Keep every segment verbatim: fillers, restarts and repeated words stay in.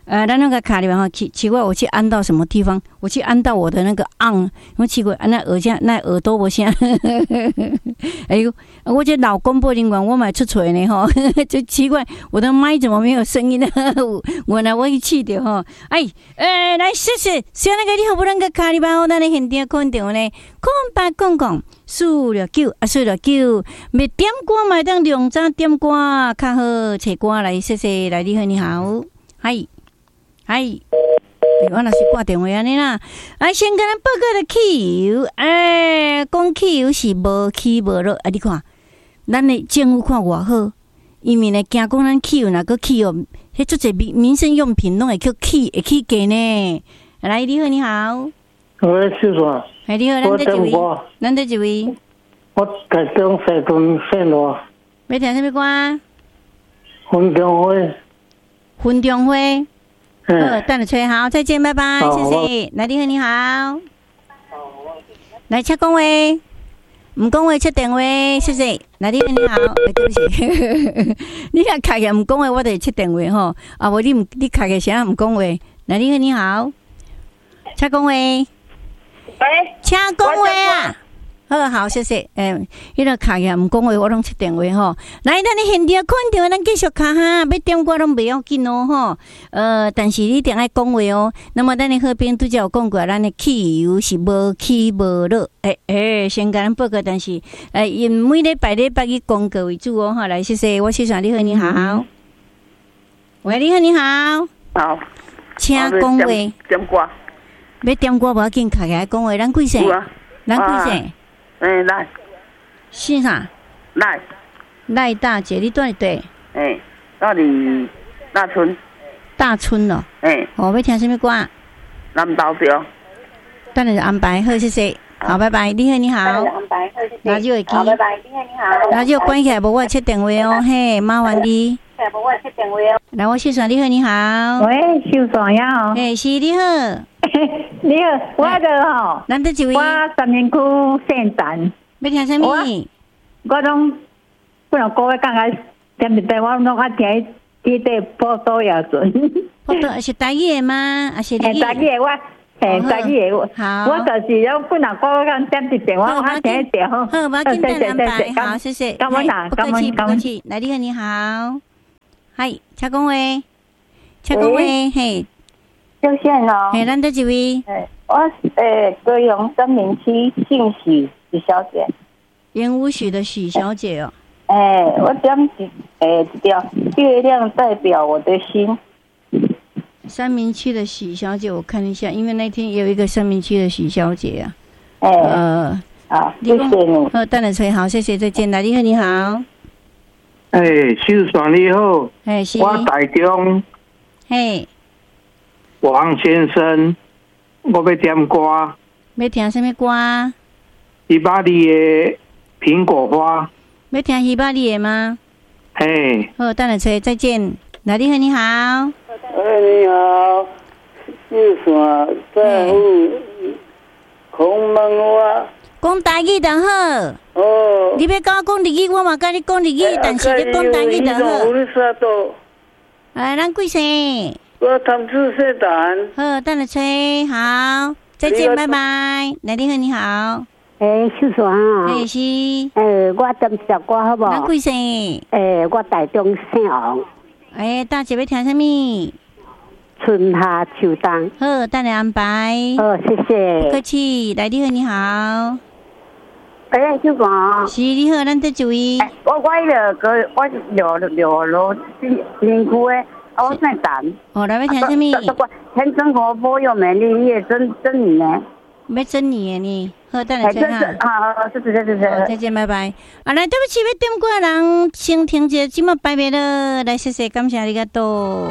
呃，咱那个卡里面哈，奇奇怪，我去安到什么地方？我去安到我的那个昂，我奇怪，那耳下那耳朵不像。哎呦，我这老公播灵管我买出锤呢哈，就奇怪，我的麦怎么没有声音呢？原来我一气的哈。哎，呃，来谢谢，小那个你好不那个卡里面哦，咱的现场空调呢，空八空空。四六九啊，四六九，要点歌嘛，当两张点歌较好，找歌来，谢谢，来，你好，你好，嗨，嗨，我若是挂电话安尼啦，啊，先跟咱报告的汽油，哎，讲汽油是无起无落，啊，你看，咱的政府看偌好，因为呢，惊讲咱汽油若个起哦，迄做者民民生用品拢会去起，会起价呢。来，你好，你好。 喂，先生。 哎，你好，咱得一位，咱得一位。 我台中西屯线路。 要听什么歌？ 分中花。 分中花。 嗯。 好，等你吹好，再见，拜拜，谢谢。来，你好，你好。来，请讲话。唔讲话，出电话，谢谢。来，你好，你好。哎，对不起，你若开个唔讲话，我就出电话吼。啊，无你唔你开个啥唔讲话？来，你好，你好。请讲话。 喂， 请讲话啊！好好，谢谢。诶，迄个卡也唔讲话，我拢出电话吼。来，咱你现场看到，咱继续卡哈，要点歌拢袂要紧哦吼。呃，但是你一定爱讲话哦。那么咱的好朋拄则有讲过，咱的汽油是无起无落。诶诶，先甲咱报告，但是诶，因每礼拜礼拜以广告为主哦吼。来，谢谢，我先生你好，你好。喂，你好，你好。 好。 请讲话。 点歌。 要点歌无要紧，卡起来讲话，咱几岁？咱几岁？ 诶，赖。 姓啥？ 赖。 赖大姐，你住伫对？ 诶，住伫大村。 大村咯。 诶。 哦，要听什么歌？ 南投着。 等下安排，好，谢谢。好，拜拜。你好，你好。 安排，好，谢谢。 radio会记。 好，拜拜。你好，你好。 radio关起来，无我切电话哦，嘿，麻烦你。 无我切电话哦。 来，我秀爽，你好，你好。 喂，秀爽呀好。 诶，是你好。 你好，我个吼， 咱得一位。 我三明区县站。 要听什么？ 我拢不能讲个讲个点点点，我拢爱听迄个报道也准。 报道是台语的吗？还是台语？台语的我，嘿，台语的我。 好。 我就是拢不能讲个讲点点点，我爱听一点吼。 好，我尽量安排。好，谢谢。 感恩啦， 不客气，不客气。来，你好，你好。嗨，请讲话，请讲话，嘿。 秀线哦， 嘿，咱得一位。 诶，我诶，高雄三明区姓许许小姐。 盐湖许的许小姐哦。 诶，我点一诶一条月亮代表我的心。 三明区的许小姐，我看一下，因为那天也有一个三明区的许小姐啊。 诶。 呃。 好，谢谢你。 好，等下吹好，谢谢，再见。来，你好，你好。 诶，秀爽你好。 诶，是。 我台中。 嘿。 王先生，我要点歌。 要听什么歌？ 希巴里的苹果花。 要听希巴里的吗？ 嘿。 好，等下吹，再见。来，你好，你好。 哎，你好，秀爽在乎空门我。 讲台语就好。 哦。 你要甲我讲日语，我嘛甲你讲日语，但是你讲台语就好。哎，咱几岁？ 我tham dự sẽ đàn。 好，等下吹，好，再见，拜拜。来，你好，你好。 诶，秀爽啊。 诶，是。 诶，我点一首歌好不好？ 咱几岁？ 诶，我台中姓王。 诶，大姐要听什么？ 春夏秋冬。 好，等下安排。 好，谢谢。 不客气。来，你好，你好。 诶，秀爽。 是，你好，咱得一位。 我我迄个我六六六新新区诶。我姓陈。 哦，来要听什么？ 天真活泼又美丽，也真真你呢？ 要真你的呢？好，等下吹哈。 好好，谢谢谢谢谢谢。 再见，拜拜。啊，来，对不起，要点歌的人先停一，即马拜拜了。来，谢谢，感谢你个多。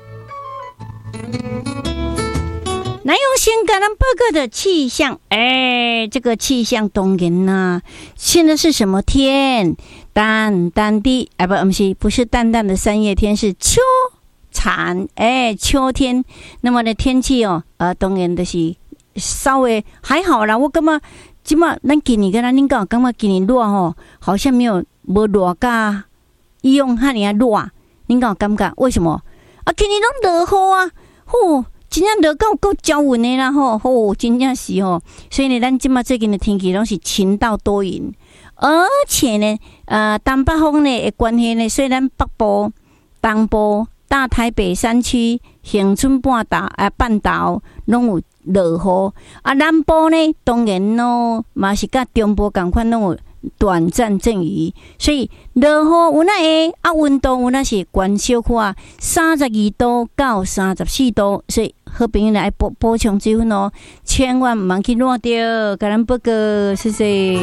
南永先给咱报告的气象，哎，这个气象当然呐，现在是什么天？淡淡的，哎，不，不是，不是淡淡的三月天，是秋。蝉哎，秋天，那么的天气哦，呃，当然的是稍微还好啦。我感觉即马咱今年跟咱恁讲，感觉今年热吼，好像没有无热噶，以往遐尼啊热，恁讲感觉为什么？啊，今年拢落雨啊， 吼，真正热到够招运的啦吼，吼，真正是吼。所以呢，咱即马最近的天气拢是晴到多云，而且呢，呃，东北风呢的关系呢，虽然北部、东部、大台北山区、恒春半岛啊半岛拢有落雨，啊，南部呢当然咯，嘛是甲中部共款拢有短暂阵雨，所以落雨有哪会啊？温度有哪是悬小可啊，三十二度到三十四度，所以好朋友来补补充水分哦，千万唔通去乱掉。甲咱报告，谢谢。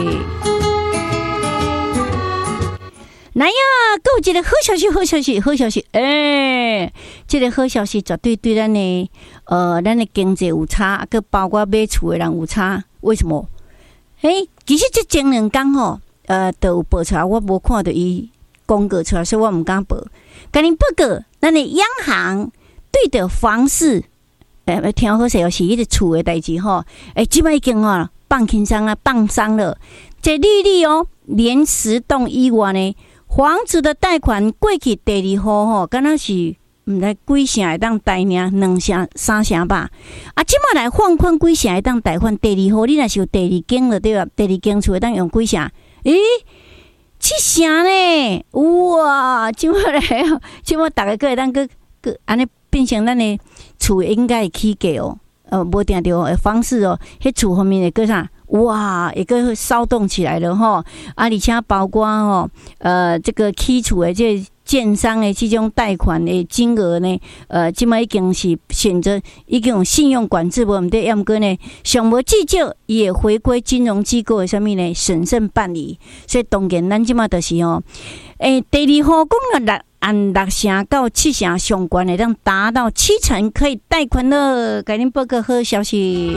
来呀，还有一个好消息，好消息，好消息！哎、欸，这个好消息绝对对咱的呃，咱的经济有差，佮包括买厝的人有差。为什么？诶、欸，其实这前两天吼，呃，都有报出来，我无看到伊公告出来，所以我唔敢报。甲恁报告，咱的央行对着房市，诶、欸，听好势，是迄个厝的代志吼。诶、欸，即摆已经吼放轻松啊，放松了。这利率哦，连十栋以外呢，房子的贷款过去第二户吼，敢若是。毋知几成会当贷呢？两成、三成吧。啊，即马来放宽几成会当贷款？第二户你若是有第二间了对吧？第二间厝会当用几成？诶、欸，七成呢！哇！即马来，即马逐个个会当个个安尼变成咱的厝应该会起价哦。呃，无定着诶方式哦，迄厝后面的个啥？哇，一个骚动起来了吼！啊，而且包括吼，呃，这个起厝的这建商的这种贷款的金额呢，呃，即摆已经是选择已经有信用管制无毋对，要毋过呢，上无计较也回归金融机构的啥物呢，审慎办理。所以当然，咱即摆就是吼，诶、欸，第二户讲了六按六成到七成上悬的，让达到七成可以贷款了。给恁报告好消息。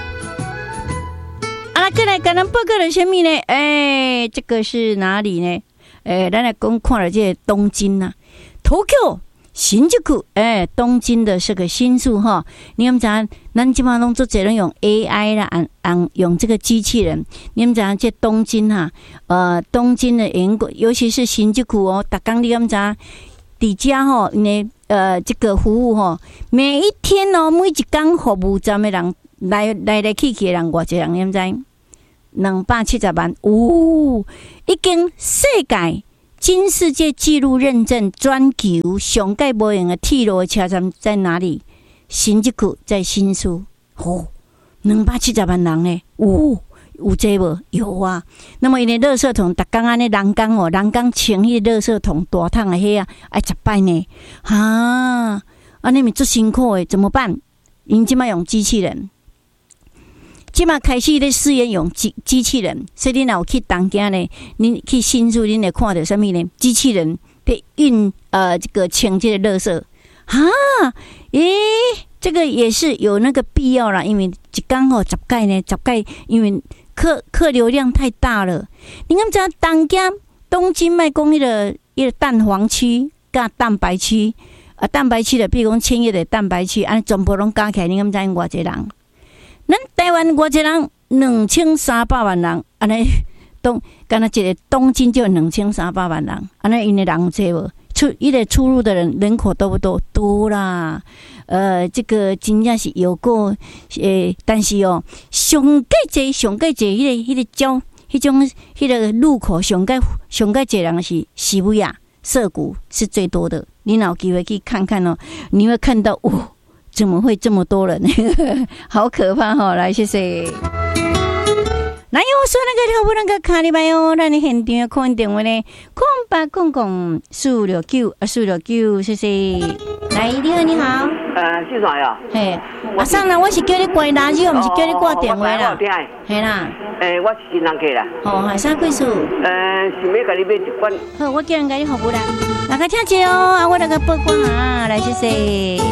啊，再来给咱报告的什么呢？哎、欸，这个是哪里呢？哎、欸，咱来讲看了这个东京呐、啊、，Tokyo 新宿区，哎、欸，东京的这个新宿哈，你们知影？咱基本上拢做这种用 A I 啦，按按用这个机器人。你们知影？这东京哈、啊，呃，东京的员工，尤其是新宿区哦，逐工你们知影？伫遮吼，因为呃，这个服务吼，每一天哦，每一天服务站的人。来来来去去的人偌济人，你知两百七十万，哦，已经世界金世界纪录认证专求上界无用的铁路的车站在哪里？新宿区在新宿，哦，两百七十万人呢，哦，有这无？有啊。那么因为垃圾桶，逐工安尼人工哦，人工清迄垃圾桶大桶的迄啊，爱十摆呢，哈，安尼咪足辛苦的，怎么办？因即摆用机器人。即马开始咧试验用机机器人，所以你若有去东京呢，你去新宿，你会看到什么呢？机器人在运呃这个清这个垃圾，哈，诶、欸，这个也是有那个必要啦，因为一天吼十届呢，十届因为客客流量太大了。你敢知影东京东京卖讲迄个迄个蛋黄区甲蛋白区啊，蛋白区的，比如讲千叶的蛋白区，安尼全部拢加起来，你敢知影偌济人？咱台湾偌济人，两千三百万人，安尼东，敢若一个东京就两千三百万人，安尼因的人济无？出伊个出入的人人口多不多？多啦。呃，这个真正是有够诶，但是哦，上介济上介济，迄个迄个交，迄种迄个路口上介上介济人是西布亚涩谷是最多的。你若有机会去看看哦，你会看到哦。怎么会这么多人？好可怕哈、哦！来，谢谢。来，我说那个好不那个卡里拜哦，咱的现场空电话呢，空八空空四六九啊四六九，谢谢。来，你好，你好。 呃，是啥呀？ 嘿，阿桑啦，我是叫你挂垃圾，我唔是叫你挂电话啦。系啦。 诶，我是新人客啦。 哦，系啥贵数？ 呃，是要甲你买一罐。 好，我叫人甲你服务啦。大家听者哦，啊，我那个报关啊，来，谢谢。